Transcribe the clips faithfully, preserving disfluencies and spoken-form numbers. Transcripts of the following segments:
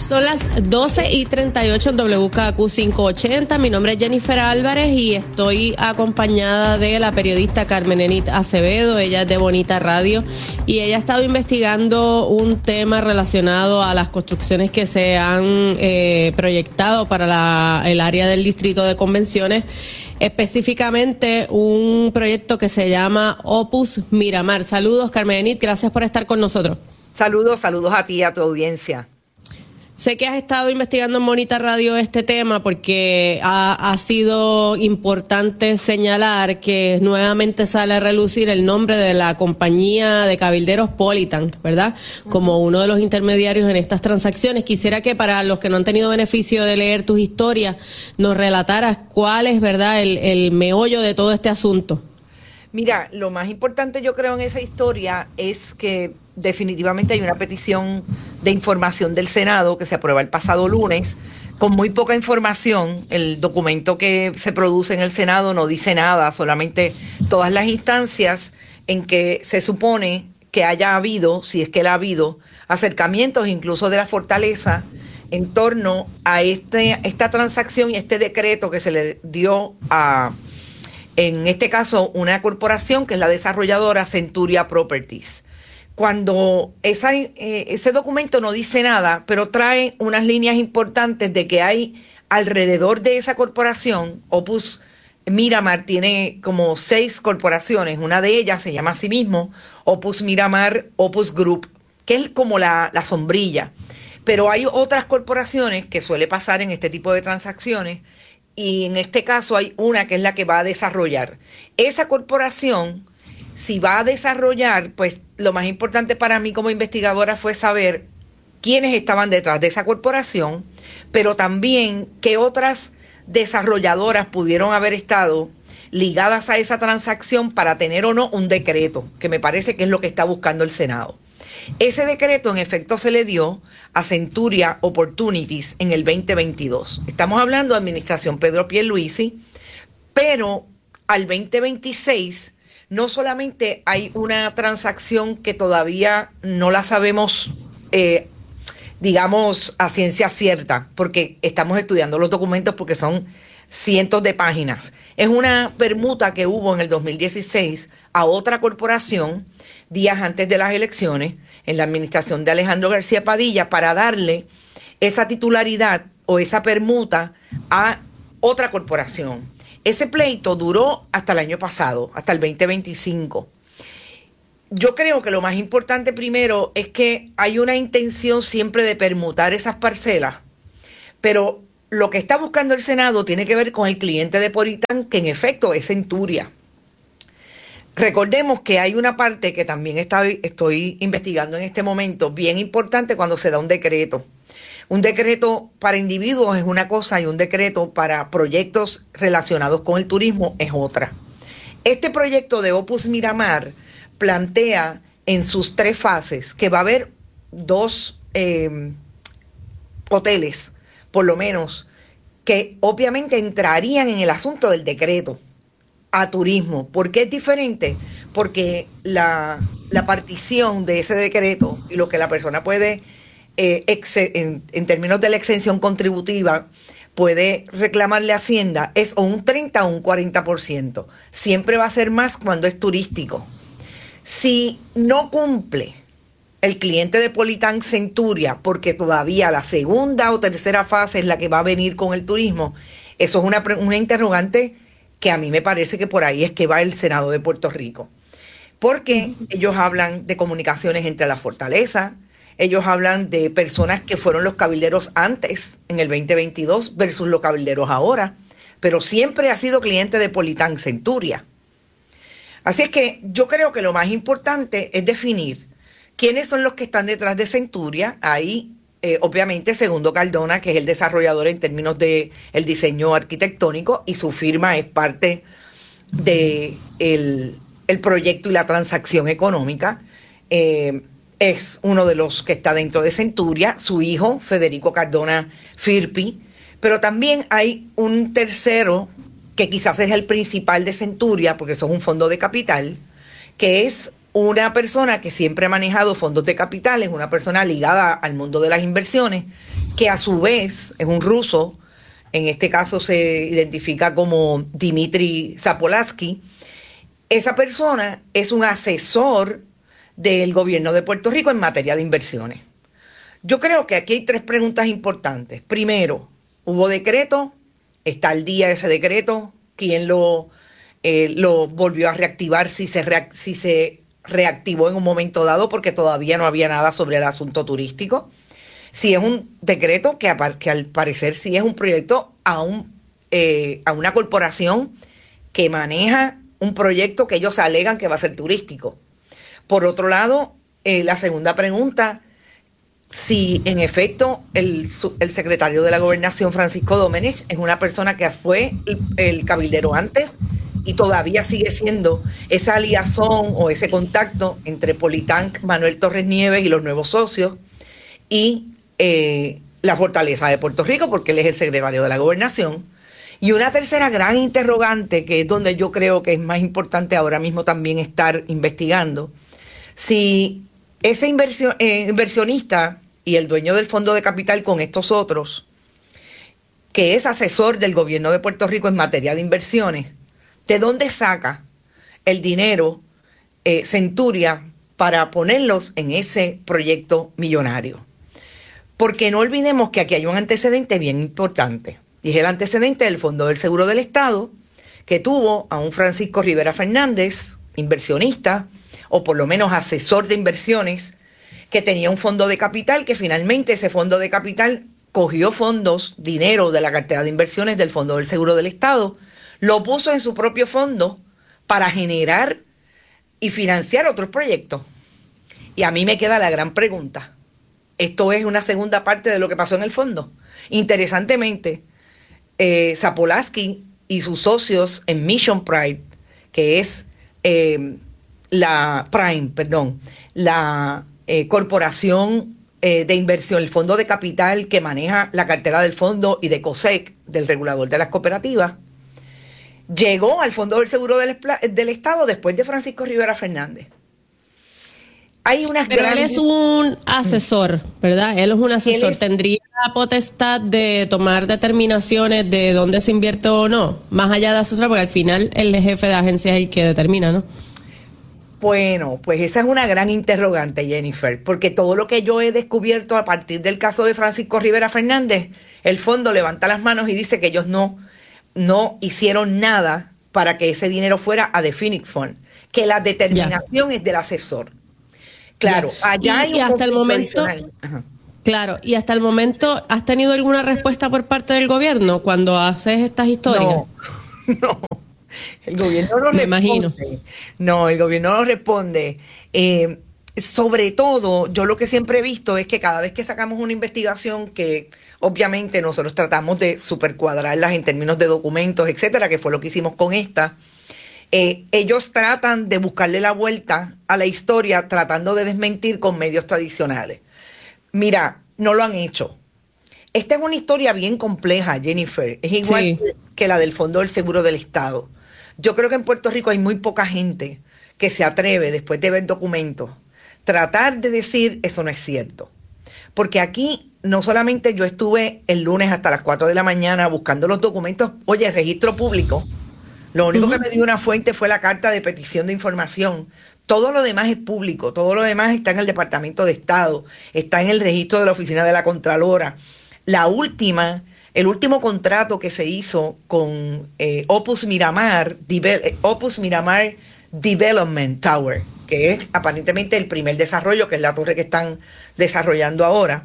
Son las doce y treinta y ocho en W K Q quinientos ochenta. Mi nombre es Jennifer Álvarez y estoy acompañada de la periodista Carmen Enit Acevedo. Ella es de Bonita Radio y ella ha estado investigando un tema relacionado a las construcciones que se han eh, proyectado para la, el área del Distrito de Convenciones, específicamente un proyecto que se llama Opus Miramar. Saludos, Carmen Enit, gracias por estar con nosotros. Saludos, saludos a ti y a tu audiencia. Sé que has estado investigando en Bonita Radio este tema porque ha, ha sido importante señalar que nuevamente sale a relucir el nombre de la compañía de cabilderos Politank, ¿verdad? Como uno de los intermediarios en estas transacciones. Quisiera que para los que no han tenido beneficio de leer tus historias, nos relataras cuál es, ¿verdad?, el, el meollo de todo este asunto. Mira, lo más importante yo creo en esa historia es que definitivamente hay una petición de información del Senado que se aprueba el pasado lunes con muy poca información. El documento que se produce en el Senado no dice nada, solamente todas las instancias en que se supone que haya habido, si es que la ha habido, acercamientos incluso de la fortaleza en torno a este, esta transacción y este decreto que se le dio a, en este caso, una corporación que es la desarrolladora Centuria Properties. Cuando esa, eh, ese documento no dice nada, pero trae unas líneas importantes de que hay alrededor de esa corporación, Opus Miramar tiene como seis corporaciones, una de ellas se llama a sí mismo Opus Miramar, Opus Group, que es como la, la sombrilla. Pero hay otras corporaciones que suele pasar en este tipo de transacciones y en este caso hay una que es la que va a desarrollar. Esa corporación, si va a desarrollar, pues lo más importante para mí como investigadora fue saber quiénes estaban detrás de esa corporación, pero también qué otras desarrolladoras pudieron haber estado ligadas a esa transacción para tener o no un decreto, que me parece que es lo que está buscando el Senado. Ese decreto en efecto se le dio a Centuria Opportunities en el veinte veintidós. Estamos hablando de administración Pedro Pierluisi, pero al veinte veintiséis no solamente hay una transacción que todavía no la sabemos, eh, digamos, a ciencia cierta, porque estamos estudiando los documentos porque son cientos de páginas. Es una permuta que hubo en el dos mil dieciséis a otra corporación días antes de las elecciones en la administración de Alejandro García Padilla para darle esa titularidad o esa permuta a otra corporación. Ese pleito duró hasta el año pasado, hasta el veinte veinticinco. Yo creo que lo más importante primero es que hay una intención siempre de permutar esas parcelas, pero lo que está buscando el Senado tiene que ver con el cliente de Politank, que en efecto es Centuria. Recordemos que hay una parte que también está, estoy investigando en este momento, bien importante cuando se da un decreto. Un decreto para individuos es una cosa y un decreto para proyectos relacionados con el turismo es otra. Este proyecto de Opus Miramar plantea en sus tres fases que va a haber dos eh, hoteles, por lo menos, que obviamente entrarían en el asunto del decreto a turismo. ¿Por qué es diferente? Porque la, la partición de ese decreto y lo que la persona puede, eh, ex, en, en términos de la exención contributiva, puede reclamarle a Hacienda es o un treinta o un cuarenta por ciento. Siempre va a ser más cuando es turístico. Si no cumple el cliente de Politank Centuria, porque todavía la segunda o tercera fase es la que va a venir con el turismo, eso es una, una interrogante que a mí me parece que por ahí es que va el Senado de Puerto Rico. Porque ellos hablan de comunicaciones entre la fortaleza, ellos hablan de personas que fueron los cabilderos antes, en el veinte veintidós, versus los cabilderos ahora, pero siempre ha sido cliente de Politank Centuria. Así es que yo creo que lo más importante es definir quiénes son los que están detrás de Centuria. Ahí, eh, obviamente, Segundo Cardona, que es el desarrollador en términos de el diseño arquitectónico, y su firma es parte de el, el proyecto y la transacción económica. Eh, es uno de los que está dentro de Centuria, su hijo, Federico Cardona Firpi, pero también hay un tercero que quizás es el principal de Centuria, porque eso es un fondo de capital, que es una persona que siempre ha manejado fondos de capital, es una persona ligada al mundo de las inversiones, que a su vez es un ruso, en este caso se identifica como Dmitry Zapolansky. Esa persona es un asesor del gobierno de Puerto Rico en materia de inversiones. Yo creo que aquí hay tres preguntas importantes. Primero, ¿hubo decreto? ¿Está al día ese decreto? ¿Quién lo, eh, lo volvió a reactivar? Si se, reac- si se reactivó en un momento dado, porque todavía no había nada sobre el asunto turístico. Si es un decreto que, que al parecer sí es un proyecto a, un, eh, a una corporación que maneja un proyecto que ellos alegan que va a ser turístico. Por otro lado, eh, la segunda pregunta, si en efecto el, el secretario de la Gobernación, Francisco Domenech, es una persona que fue el, el cabildero antes y todavía sigue siendo esa liazón o ese contacto entre Politank, Manuel Torres Nieves y los nuevos socios y eh, la Fortaleza de Puerto Rico, porque él es el secretario de la Gobernación. Y una tercera gran interrogante, que es donde yo creo que es más importante ahora mismo también estar investigando, si ese inversión, eh, inversionista y el dueño del fondo de capital con estos otros, que es asesor del gobierno de Puerto Rico en materia de inversiones, ¿de dónde saca el dinero eh, Centuria para ponerlos en ese proyecto millonario? Porque no olvidemos que aquí hay un antecedente bien importante, y es el antecedente del Fondo del Seguro del Estado, que tuvo a un Francisco Rivera Fernández, inversionista, o por lo menos asesor de inversiones, que tenía un fondo de capital, que finalmente ese fondo de capital cogió fondos, dinero de la cartera de inversiones del Fondo del Seguro del Estado, lo puso en su propio fondo para generar y financiar otros proyectos. Y a mí me queda la gran pregunta. Esto es una segunda parte de lo que pasó en el fondo. Interesantemente, eh, Zapolansky y sus socios en Mission Prime, que es eh, la Prime, perdón, la eh, corporación eh, de inversión, el fondo de capital que maneja la cartera del fondo y de COSEC, del regulador de las cooperativas, llegó al Fondo del Seguro del, del Estado después de Francisco Rivera Fernández. Hay unas Pero grandes... él es un asesor, ¿verdad? Él es un asesor. Es... ¿Tendría la potestad de tomar determinaciones de dónde se invierte o no? Más allá de asesor, porque al final el jefe de agencia es el que determina, ¿no? Bueno, pues esa es una gran interrogante, Jennifer, porque todo lo que yo he descubierto a partir del caso de Francisco Rivera Fernández, el fondo levanta las manos y dice que ellos no, no hicieron nada para que ese dinero fuera a The Phoenix Fund, que la determinación ya. es del asesor. Claro, ya. allá y, hay un y hasta el momento, Ajá. claro, y hasta el momento, ¿has tenido alguna respuesta por parte del gobierno cuando haces estas historias? No, no. El gobierno no Me responde. imagino. No, el gobierno no responde. Eh, sobre todo, yo lo que siempre he visto es que cada vez que sacamos una investigación que obviamente nosotros tratamos de supercuadrarlas en términos de documentos, etcétera, que fue lo que hicimos con esta, eh, ellos tratan de buscarle la vuelta a la historia tratando de desmentir con medios tradicionales. Mira, no lo han hecho. Esta es una historia bien compleja, Jennifer. Es igual sí. que la del Fondo del Seguro del Estado. Yo creo que en Puerto Rico hay muy poca gente que se atreve, después de ver documentos, tratar de decir eso no es cierto. Porque aquí no solamente yo estuve el lunes hasta las cuatro de la mañana buscando los documentos, oye, el registro público, lo único uh-huh. que me dio una fuente fue la carta de petición de información. Todo lo demás es público, todo lo demás está en el Departamento de Estado, está en el registro de la Oficina de la Contralora. La última, el último contrato que se hizo con eh, Opus Miramar, Deve- Opus Miramar Development Tower, que es aparentemente el primer desarrollo, que es la torre que están desarrollando ahora,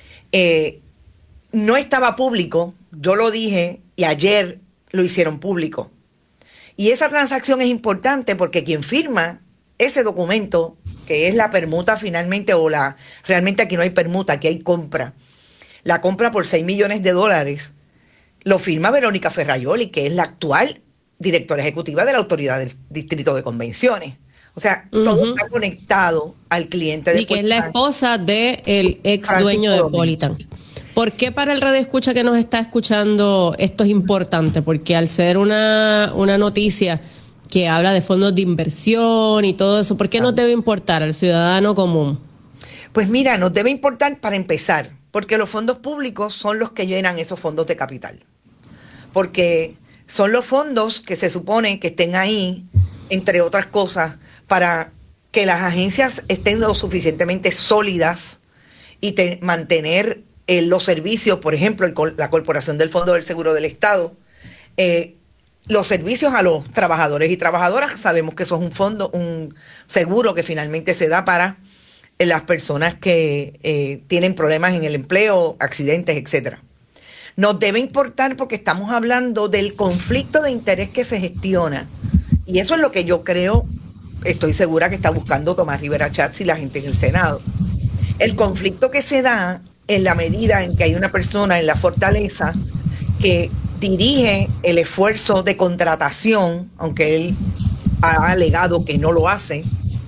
eh, no estaba público, yo lo dije, y ayer lo hicieron público. Y esa transacción es importante porque quien firma ese documento, que es la permuta finalmente, o la realmente aquí no hay permuta, aquí hay compra, la compra por seis millones de dólares, lo firma Verónica Ferraioli, que es la actual directora ejecutiva de la Autoridad del Distrito de Convenciones. O sea, uh-huh. todo está conectado al cliente de Y que es la esposa del ex dueño de Politank. ¿Por qué para el radio escucha que nos está escuchando esto es importante? Porque al ser una, una noticia que habla de fondos de inversión y todo eso, ¿por qué nos debe importar al ciudadano común? Pues mira, nos debe importar para empezar, Porque los fondos públicos son los que llenan esos fondos de capital. Porque son los fondos que se supone que estén ahí, entre otras cosas, para que las agencias estén lo suficientemente sólidas y te, mantener eh, los servicios, por ejemplo, el, la Corporación del Fondo del Seguro del Estado, eh, los servicios a los trabajadores y trabajadoras. Sabemos que eso es un fondo, un seguro que finalmente se da para eh, las personas que eh, tienen problemas en el empleo, accidentes, etcétera. Nos debe importar porque estamos hablando del conflicto de interés que se gestiona. Y eso es lo que yo creo, estoy segura que está buscando Tomás Rivera Schatz y la gente en el Senado. El conflicto que se da en la medida en que hay una persona en la fortaleza que dirige el esfuerzo de contratación, aunque él ha alegado que no lo hace,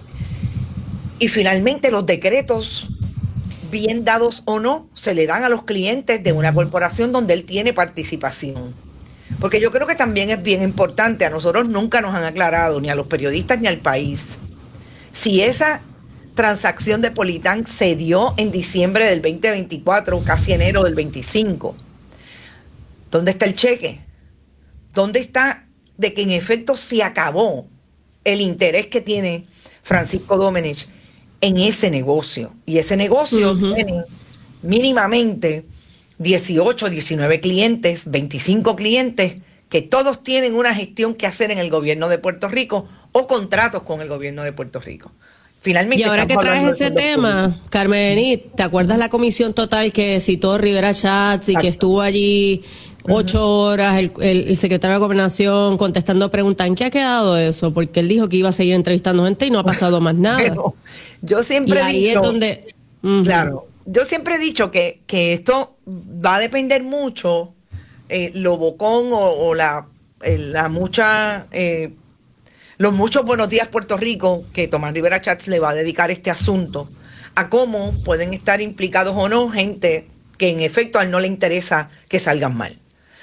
y finalmente los decretos, bien dados o no, se le dan a los clientes de una corporación donde él tiene participación. Porque yo creo que también es bien importante, a nosotros nunca nos han aclarado, ni a los periodistas ni al país, si esa transacción de Politán se dio en diciembre del veinte veinticuatro, casi enero del veinticinco. ¿Dónde está el cheque? ¿Dónde está de que en efecto se acabó el interés que tiene Francisco Domenech en ese negocio? Y ese negocio uh-huh. tiene mínimamente dieciocho, diecinueve clientes, veinticinco clientes, que todos tienen una gestión que hacer en el gobierno de Puerto Rico o contratos con el gobierno de Puerto Rico. Finalmente, y ahora que traes ese tema, públicos. Carmenit, ¿te acuerdas la comisión total que citó Rivera Schatz y que estuvo allí ocho horas el, el, el secretario de Gobernación contestando preguntas? ¿En qué ha quedado eso? Porque él dijo que iba a seguir entrevistando gente y no ha pasado más nada. Pero yo siempre y he ahí dicho, es donde... Uh-huh. Claro, yo siempre he dicho que, que esto va a depender mucho, eh, lo bocón o, o la, eh, la mucha... Eh, los muchos buenos días Puerto Rico que Tomás Rivera Schatz le va a dedicar este asunto, a cómo pueden estar implicados o no gente que en efecto a él no le interesa que salgan mal.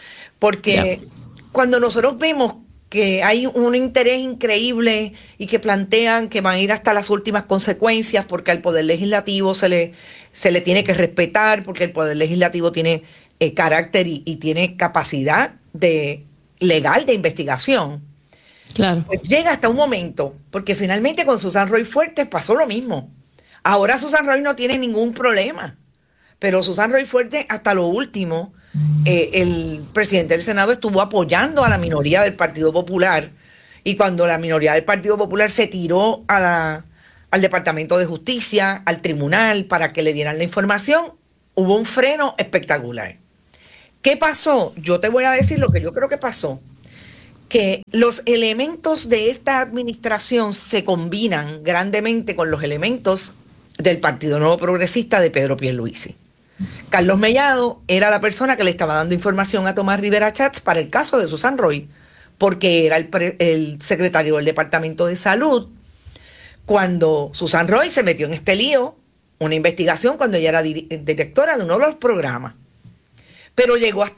Porque yeah. cuando nosotros vemos que hay un interés increíble y que plantean que van a ir hasta las últimas consecuencias porque al Poder Legislativo se le, se le tiene que respetar, porque el Poder Legislativo tiene eh, carácter y, y tiene capacidad de, legal de investigación. Claro. Pues llega hasta un momento, porque finalmente con Susan Roy Fuertes pasó lo mismo. Ahora Susan Roy no tiene ningún problema, pero Susan Roy Fuertes hasta lo último, eh, el presidente del Senado estuvo apoyando a la minoría del Partido Popular, y cuando la minoría del Partido Popular se tiró a la, al Departamento de Justicia, al tribunal, para que le dieran la información, hubo un freno espectacular. ¿Qué pasó? Yo te voy a decir lo que yo creo que pasó. Que los elementos de esta administración se combinan grandemente con los elementos del Partido Nuevo Progresista de Pedro Pierluisi. Carlos Mellado era la persona que le estaba dando información a Tomás Rivera Schatz para el caso de Susan Roy, porque era el, pre, el secretario del Departamento de Salud cuando Susan Roy se metió en este lío, una investigación cuando ella era di- directora de uno de los programas. Pero llegó hasta